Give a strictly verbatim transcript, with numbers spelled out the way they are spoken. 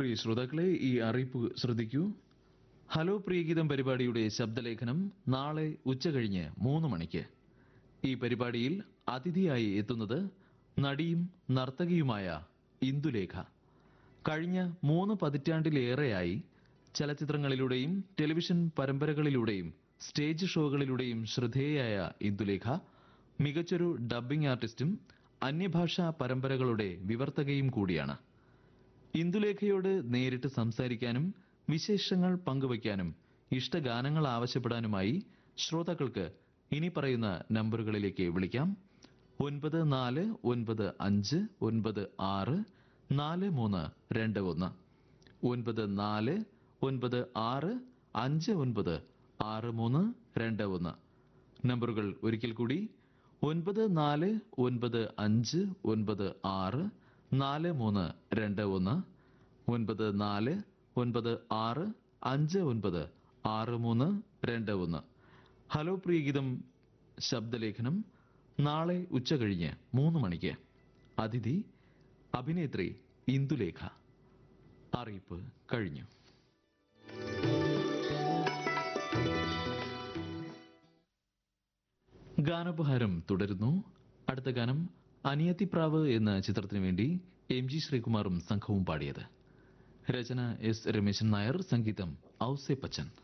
പ്രിയ ശ്രോതാക്കളെ, ഈ അറിയിപ്പ് ശ്രദ്ധിക്കൂ. ഹലോ പ്രിയഗീതം പരിപാടിയുടെ ശബ്ദലേഖനം നാളെ ഉച്ചകഴിഞ്ഞ് മൂന്ന് മണിക്ക്. ഈ പരിപാടിയിൽ അതിഥിയായി എത്തുന്നത് നടിയും നർത്തകിയുമായ ഇന്ദുലേഖ. കഴിഞ്ഞ മൂന്ന് പതിറ്റാണ്ടിലേറെയായി ചലച്ചിത്രങ്ങളിലൂടെയും ടെലിവിഷൻ പരമ്പരകളിലൂടെയും സ്റ്റേജ് ഷോകളിലൂടെയും ശ്രദ്ധേയയായ ഇന്ദുലേഖ മികച്ചൊരു ഡബ്ബിംഗ് ആർട്ടിസ്റ്റും അന്യഭാഷാ പരമ്പരകളുടെ വിവർത്തകയും കൂടിയാണ്. ഇന്ദുലേഖയോട് നേരിട്ട് സംസാരിക്കാനും വിശേഷങ്ങൾ പങ്കുവയ്ക്കാനും ഇഷ്ടഗാനങ്ങൾ ആവശ്യപ്പെടാനുമായി ശ്രോതാക്കൾക്ക് ഇനി പറയുന്ന നമ്പറുകളിലേക്ക് വിളിക്കാം. ഒൻപത് നാല് ഒൻപത് അഞ്ച് ഒൻപത് ആറ് നാല് മൂന്ന് രണ്ട് ഒന്ന്, ഒൻപത് നാല് ഒൻപത് ആറ് അഞ്ച് ഒൻപത് ആറ് മൂന്ന് രണ്ട് ഒന്ന്. നമ്പറുകൾ ഒരിക്കൽ കൂടി: ഒൻപത് നാല് ഒൻപത് അഞ്ച് ഒൻപത് ആറ് നാല് മൂന്ന് രണ്ട് ഒന്ന്, ഒൻപത് നാല് ഒൻപത് ആറ് അഞ്ച് ഒൻപത് ആറ് മൂന്ന് രണ്ട് ഒന്ന്. ഹലോ പ്രിയഗീതം ശബ്ദലേഖനം നാളെ ഉച്ചകഴിഞ്ഞ് മൂന്ന് മണിക്ക്. അതിഥി അഭിനേത്രി ഇന്ദുലേഖ. അറിയിപ്പ് കഴിഞ്ഞു. ഗാനോപഹാരം തുടരുന്നു. അടുത്ത ഗാനം അനിയത്തിപ്രാവ് എന്ന ചിത്രത്തിനു വേണ്ടി എം ജി ശ്രീകുമാറും സംഘവും പാടിയത്. രചന എസ് രമേശൻ നായർ, സംഗീതം ഔസേ പച്ചൻ.